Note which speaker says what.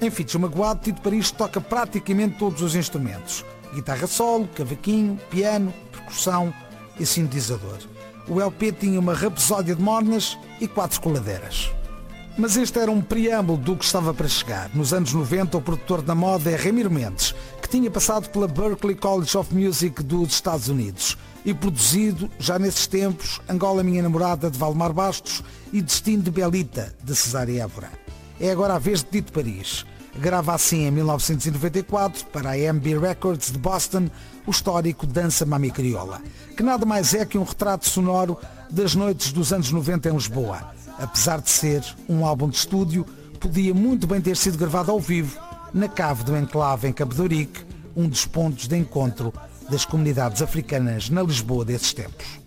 Speaker 1: Enfim, Magoado, Tito Paris toca praticamente todos os instrumentos. Guitarra solo, cavaquinho, piano, percussão e sintetizador. O LP tinha uma rapsódia de mornas e 4 coladeiras. Mas este era um preâmbulo do que estava para chegar. Nos anos 90, o produtor da moda é Ramiro Mendes, que tinha passado pela Berklee College of Music dos Estados Unidos e produzido, já nesses tempos, Angola Minha Namorada, de Valdemar Bastos, e Destino de Belita, de Cesária Évora. É agora a vez de Tito Paris. Grava assim em 1994 para a MB Records de Boston o histórico Dança Mami Crioula, que nada mais é que um retrato sonoro das noites dos anos 90 em Lisboa. Apesar de ser um álbum de estúdio, podia muito bem ter sido gravado ao vivo na cave do Enclave em Cabo de Ourique, um dos pontos de encontro das comunidades africanas na Lisboa desses tempos.